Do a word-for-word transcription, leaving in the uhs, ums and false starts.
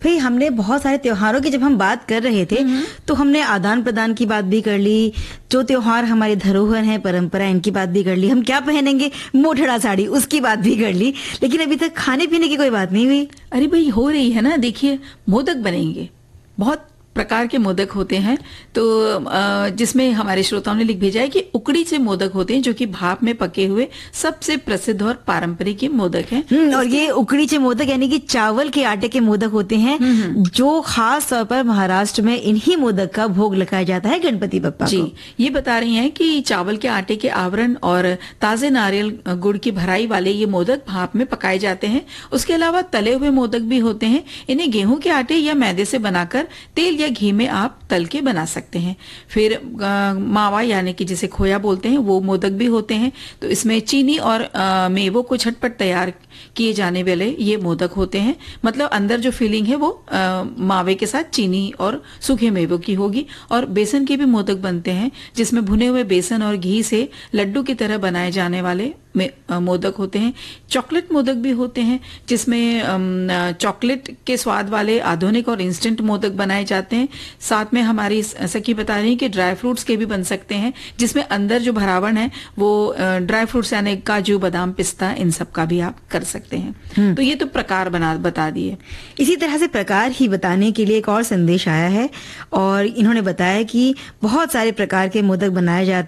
भाई हमने बहुत सारे त्योहारों की जब हम बात कर रहे थे तो हमने आदान प्रदान की बात भी कर ली, जो त्योहार हमारी धरोहर है, परंपरा, इनकी बात भी कर ली, हम क्या पहनेंगे मोठड़ा साड़ी उसकी बात भी कर ली, लेकिन अभी तक खाने पीने की कोई बात नहीं हुई। अरे भाई हो रही है ना, देखिए मोदक बनेंगे, बहुत प्रकार के मोदक होते हैं। तो जिसमें हमारे श्रोताओं ने लिख भेजा है कि उकड़ी से मोदक होते हैं जो कि भाप में पके हुए सबसे प्रसिद्ध और पारंपरिक ये मोदक हैं। और ये उकड़ी से मोदक यानी कि चावल के आटे के मोदक होते हैं जो खास तौर पर महाराष्ट्र में इन्हीं मोदक का भोग लगाया जाता है गणपति बप्पा जी। को। ये बता रही हैं कि चावल के आटे के आवरण और ताजे नारियल गुड़ की भराई वाले ये मोदक भाप में पकाए जाते हैं। उसके अलावा तले हुए मोदक भी होते हैं। इन्हें गेहूं के आटे या मैदे से बनाकर तेल घी में आप तल के बना सकते हैं। फिर आ, मावा यानी कि जिसे खोया बोलते हैं वो मोदक भी होते हैं। तो इसमें चीनी और मेवों को झटपट तैयार किए जाने वाले ये मोदक होते हैं। मतलब अंदर जो फीलिंग है वो आ, मावे के साथ चीनी और सूखे मेवों की होगी। और बेसन के भी मोदक बनते हैं जिसमें भुने हुए बेसन और घी से लड्डू की तरह बनाए जाने वाले में मोदक होते हैं। चॉकलेट मोदक भी होते हैं जिसमें चॉकलेट के स्वाद वाले आधुनिक और इंस्टेंट मोदक बनाए जाते हैं। साथ में हमारी सखी बता रही है कि ड्राई फ्रूट्स के भी बन सकते हैं जिसमें अंदर जो भरावण है वो ड्राई फ्रूट्स यानी काजू, बादाम, पिस्ता, इन सब का भी आप कर सकते हैं। तो ये तो प्रकार बना बता दिए। इसी तरह से प्रकार ही बताने के लिए एक और संदेश आया है और इन्होंने बताया कि बहुत सारे प्रकार के मोदक बनाए जाते